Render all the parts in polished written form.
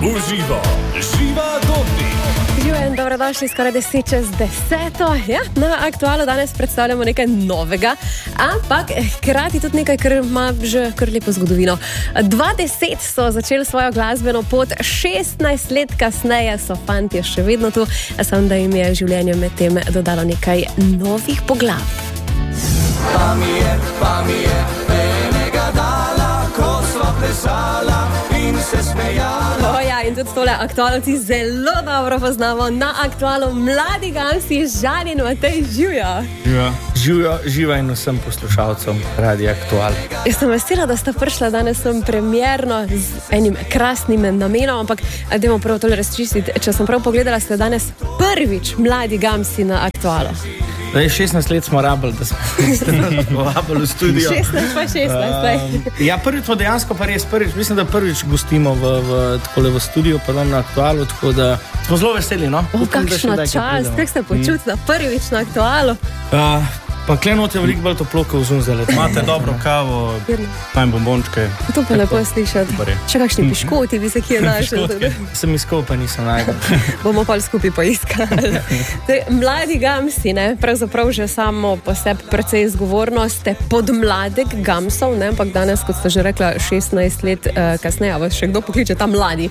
Uživo, živa Dobnik. Živijo, dobrodošli skoraj 10:10. Ja, na Aktualu danes predstavljamo nekaj novega, ampak hkrati tudi nekaj, kar ima že kar lepo zgodovino. 2010 so začeli svojo glasbeno pot, 16 let kasneje so fantje še vedno tu, samo da jim je življenje med tem dodalo nekaj novih poglav. Pa mi je enega dala, ko sva plesala in se smejala. Ja, in tudi tole aktualci zelo dobro poznamo. Na Aktualu mladi gamsi Žan in Matej, živijo. Živa in vsem poslušalcem Radia Aktual. Jaz sem vesela, da sta prišla danes sem premierno z enim krasnim namenom, ampak dajmo prav tole razčistiti. Če sem prav pogledala, ste danes prvič mladi gamsi na Aktualu. 16 let smo rabili, da smo povabili v studio. 16 pa 16. Ja, prvič smo dejansko pa res prvič. Mislim, da prvič gostimo v studiu, pa tam na Aktualu, tako da smo zelo veseli, no? Kakšna čast, kako ste počutili prvič na Aktualu? Pa klenote veliko bolj toplo, kot vzum za let. Imate dobro kavo, fajn bombončke. To pa lepo slišati. Še kakšni piškoti bi se kje našli. Sem iskal, pa nisem najdel. Bomo pa skupaj poiskali. Mladi gamsi, ne, pravzaprav že samo po sebi precej izgovorno, ste podmladek gamsov, ne, ampak danes, kot ste že rekla, 16 let kasneje, vas še kdo pokliče ta mladi?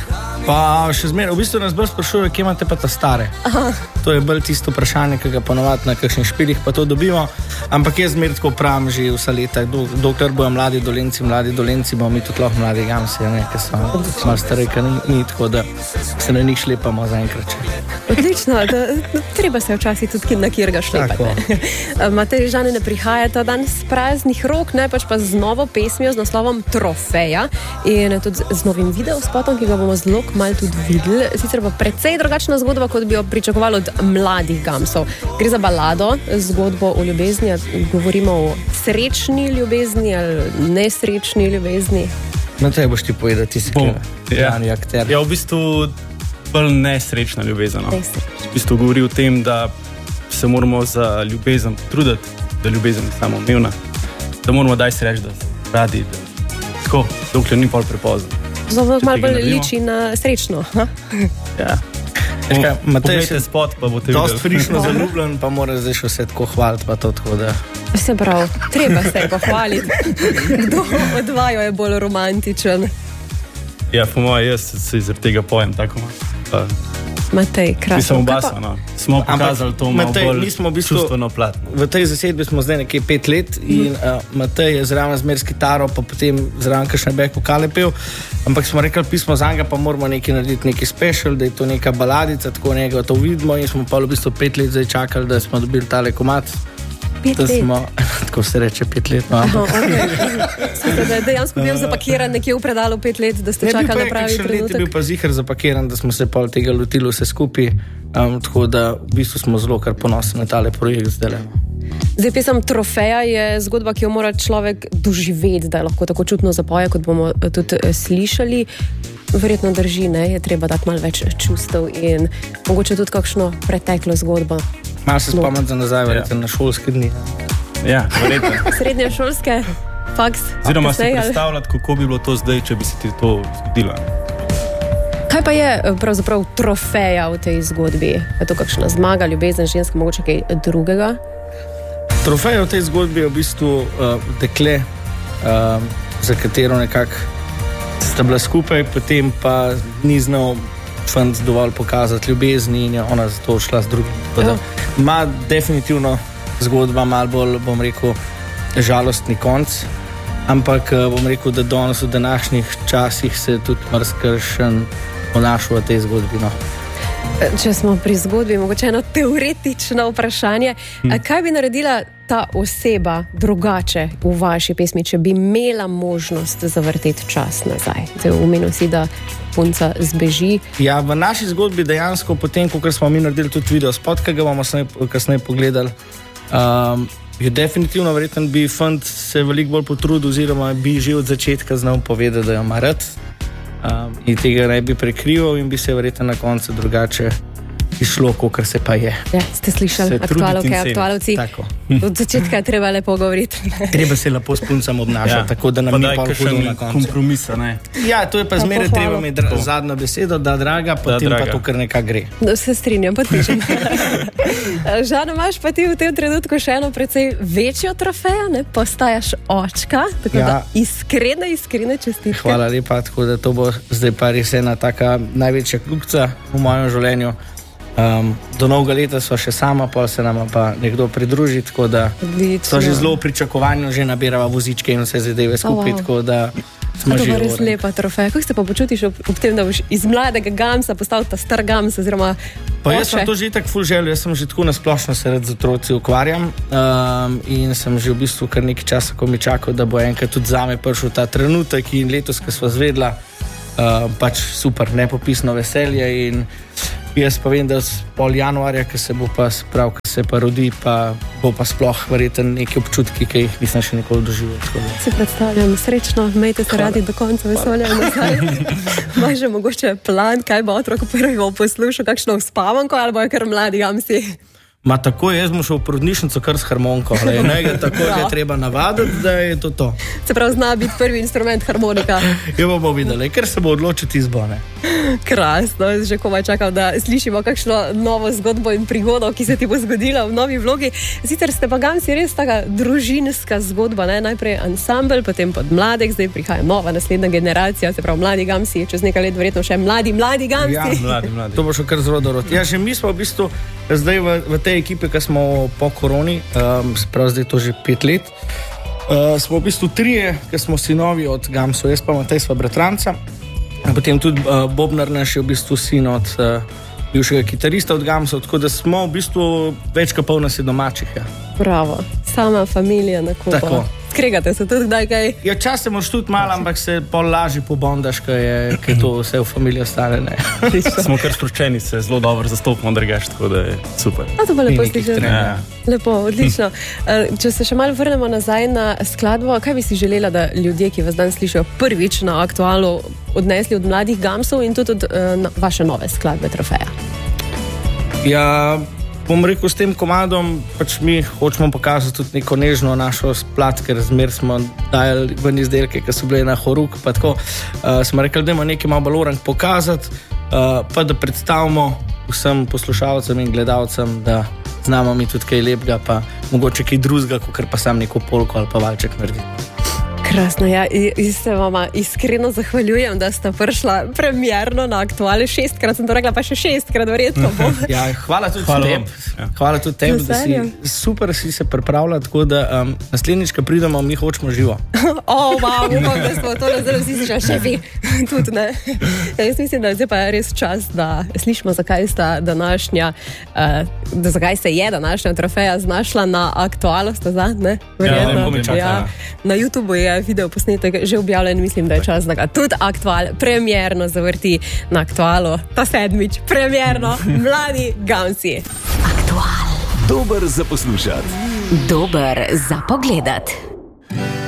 Pa še zmeraj, v bistvu nas bolj sprašuje, kje imate pa ta stare. Aha. To je bolj tisto vprašanje, ki ga ponovadi na kakšnih špilih pa to dobimo, ampak jaz zmeraj tako pravim že vsa leta, dokler bojo mladi dolenci, bomo mi tudi lahko mladi gamsi, ki so malo starejki, ni tako, da se na njih šlepamo zaenkrat. Odlično, treba se včasih tudi na kjer ga šlepati. Matej, Žan, ne prihajate danes z praznih rok, ne, pač pa z novo pesmijo z naslovom Trofeja in tudi z novim videospotom, ki ga bomo zelo malo tudi videli. Sicer pa precej drugačna zgodba, kot bi jo pričakovali od mladih gamsov. Gre za balado, zgodbo o ljubezni, govorimo o srečni ljubezni ali nesrečni ljubezni. No, to je boš ti povedati, ti si glavni akter. Ja, v bistvu bolj nesrečna ljubezen. No. V bistvu govori o tem, da se moramo za ljubezen potruditi, da ljubezen je samoumevna, da moramo daj se reči, da se radi, da tako, dokler ni pol prepozno. Zelo malo bolj liči na srečno. Ja. Poglejte spot, pa boste videli. Dost frišno zaljubljen, pa mora zdaj še vse tako hvaliti, pa to tako da... Se prav, treba se pohvaliti. Kdo od vaju je bolj romantičen? Ja, po mojem, jaz se zaradi tega pojem tako malo. Matej, krasno. Mislim obasa, no. Smo pokazali to malo bolj čustveno plat. V tej zasedbi smo zdaj nekje 5 let in Matej je zraven zmer s kitaro, pa potem zraven kakšne back vokale pel, ampak smo rekli, pismo za njega, pa moramo nekaj narediti, nekaj special, da je to neka baladica, tako nekaj to vidimo in smo pa v bistvu 5 let zdaj čakali, da smo dobili tale komad. 5 let? Smo, tako se reče, 5 let. No. Sveta, da je dejansko bil zapakiran nekje v predalu 5 let, da ste čakali na pravi trenutek. Je bil pa ziher zapakiran, da smo se pol tega lotili vse skupaj, tako da v bistvu smo zelo kar ponosni na tale projekt zdaj. Zdaj, pesem Trofeja je zgodba, ki jo mora človek doživeti, da je lahko tako čutno zapoje, kot bomo tudi slišali. Verjetno drži, ne, je treba dati malo več čustev in mogoče tudi kakšno preteklo zgodbo. Malo se spomnim za nazaj, verjetno na šolske dni. Ja, verjetno. Srednje šolske, faks. Oziroma si predstavljati, kako bi bilo to zdaj, če bi se ti to zgodilo. Kaj pa je pravzaprav trofeja v tej zgodbi? Je to kakšna zmaga, ljubezen, ženska, mogoče kaj drugega? Trofeja v tej zgodbi je v bistvu dekle, za katero nekako sta bila skupaj, potem pa ni znal fant dovolj pokazati ljubezni in je ona zato šla z drugim. Ima definitivno zgodba malo bolj, bom rekel, žalostni konc, ampak bom rekel, da danes v današnjih časih se tudi marsikaj ponaša v tej zgodbi. No. Če smo pri zgodbi, mogoče eno teoretično vprašanje. Kaj bi naredila ta oseba drugače v vaši pesmi, če bi imela možnost zavrteti čas nazaj? Zdaj, omenil si, da punca zbeži. Ja, v naši zgodbi dejansko potem, ko smo mi naredili tudi video spot, ki ga bomo kasneje pogledali, je definitivno verjetno bi fant se veliko bolj potrudil oziroma bi že od začetka znal povedati, da jo ima rad. In tega ne bi prekrival in bi se verjetno na koncu drugače izšlo, kakor se pa je. Ja, ste slišali, aktualovci. Od začetka treba lepo govoriti. Treba se lepo s puncem obnašati, tako da nam ni pa hudo na koncu. Kompromisa, ne? Ja, to je pa zmeraj treba imeti zadnjo besedo, da draga, potem pa to, kar nekaj gre. No, se strinjam, podpišem. Žana, imaš pa ti v tem trenutku še eno precej večjo trofejo, ne? Postajaš očka, tako da iskrene čestitke. Hvala lepa, tako da to bo zdaj pa res ena taka največja kljubca v mojem življenju. Do novega leta sva še sama, pol se nama pa nekdo pridruži, tako da so že zelo pričakovanju, že nabirava vozičke in vse zadeve skupaj, tako da smo že res lepa trofeja. Kako se pa počutiš ob tem, da boš iz mladega gamsa postal ta star gams, oziroma pa jaz sem to že itak ful želel, jaz sem že tako nasplošno se rad z otroci ukvarjam in sem že v bistvu kar nekaj časa, ko mi čakal, da bo enkrat tudi zame prišel ta trenutek in letos, ko sva zvedla, pač super, nepopisno veselje in jaz pa vem, da pol januarja, ko se bo pa sprav, ko se pa rodi, pa bo pa sploh verjeten neki občutki, ki jih nisem še nikoli doživel. Si predstavljam, srečno, imejte se radi do konca vesolja nazaj. Imaš že mogoče plan, kaj bo otrok prvi poslušal, kakšno uspavanko ali bo je kar mladi gamsi? Ma tako je, jaz bom šel v porodnišnico kar s harmoniko, tako je treba navaditi, da je to. Se pravi, zna biti prvi instrument harmonika. Jo bomo videli, ker se bo odločiti izbone. Krasno, že komaj čakam, da slišimo kakšno novo zgodbo in prigodo, ki se ti bo zgodila v novi vlogi. Sicer ste pa gamsi res taka družinska zgodba, ne? Najprej ansambel, potem pod mladek, zdaj prihaja nova, naslednja generacija, se pravi mladi gamsi, čez nekaj let verjetno še mladi gamsi. Ja, mladi. To bo še kar zelo dobro. Ja, že mi smo v bistvu zdaj v tej ekipi, ki smo po koroni, sprav zdaj to že 5 let, smo v bistvu 3, ki smo sinovi od gamsov, jaz pa Matej sva bratranca, potem tudi Bobnar naš je v bistvu sin od bivšega kitarista od gamsov, tako da smo v bistvu več kot pol nas je domačih. Ja. Bravo, sama familija na kupo. Tako. Skregate se tudi kdaj kaj? Ja, čas se moraš tudi malo, ampak se pol lažje pobondaš, ker to vse v familiji ostane, ne. Smo kar sproščeni, se zelo dobro zastopimo, drugač, tako da je super. A to pa lepo slišati. Ja. Lepo, odlično. Če se še malo vrnemo nazaj na skladbo, kaj bi si želela, da ljudje, ki vas danes slišijo prvič na Aktualu, odnesli od mladih gamsov in tudi od vaše nove skladbe Trofeja? Ja, bom rekel, s tem komadom pač mi hočemo pokazati tudi neko nežno našo plat, ker zmer smo dajali ven izdelke, ki so bile na horuk, pa tako smo rekli, da ima nekaj malo balorang pokazati, pa da predstavimo vsem poslušalcem in gledalcem, da znamo mi tudi kaj lepega, pa mogoče kaj drugega, kot pa sam neko polko ali pa valček narediti. Krasno, ja, se vama iskreno zahvaljujem, da sta prišla premierno na Aktuale 6-krat, sem to rekla, pa še 6-krat, verjetno bom. Ja, hvala tudi tebi. Hvala tudi tebi, da si super si se pripravila, tako da naslednjič, ko pridemo, mi hočemo živo. Wow, upam, da smo to zelo vsi slišali, še vi, tudi ne. Ja, jaz mislim, da je zdaj pa res čas, da slišimo, zakaj se je današnja Trofeja znašla na Aktualu, sta zadnje, verjetno. Ja, na YouTubeu je video posnetek že objavljen, mislim, da je čas, da ga tudi Aktual premierno zavrti na Aktualu. Ta 7. premierno, mladi gamsi. Aktual. Dober za poslušati. Dober za pogledati.